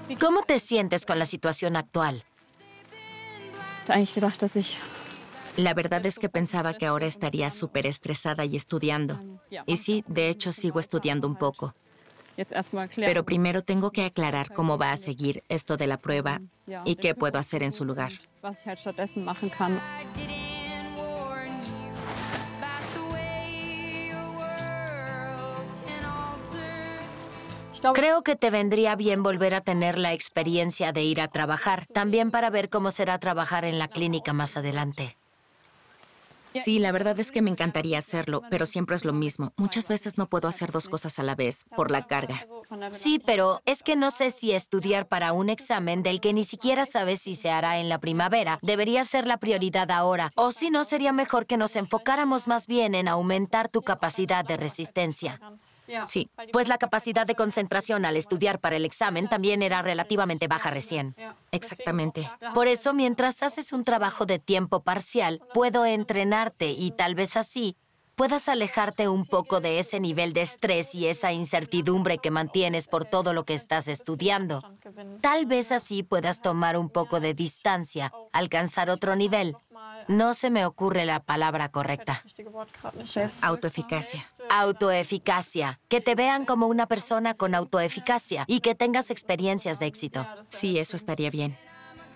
¿Cómo te sientes con la situación actual? La verdad es que pensaba que ahora estaría súper estresada y estudiando. Y sí, de hecho sigo estudiando un poco. Pero primero tengo que aclarar cómo va a seguir esto de la prueba y qué puedo hacer en su lugar. Creo que te vendría bien volver a tener la experiencia de ir a trabajar, también para ver cómo será trabajar en la clínica más adelante. Sí, la verdad es que me encantaría hacerlo, pero siempre es lo mismo. Muchas veces no puedo hacer dos cosas a la vez, por la carga. Sí, pero es que no sé si estudiar para un examen del que ni siquiera sabes si se hará en la primavera debería ser la prioridad ahora, o si no sería mejor que nos enfocáramos más bien en aumentar tu capacidad de resistencia. Sí, Pues la capacidad de concentración al estudiar para el examen también era relativamente baja recién. exactamente. Por eso, mientras haces un trabajo de tiempo parcial, puedo entrenarte y tal vez así puedas alejarte un poco de ese nivel de estrés y esa incertidumbre que mantienes por todo lo que estás estudiando. Tal vez así puedas tomar un poco de distancia, alcanzar otro nivel. No se me ocurre la palabra correcta. Autoeficacia. Autoeficacia. Que te vean como una persona con autoeficacia y que tengas experiencias de éxito. Sí, eso estaría bien.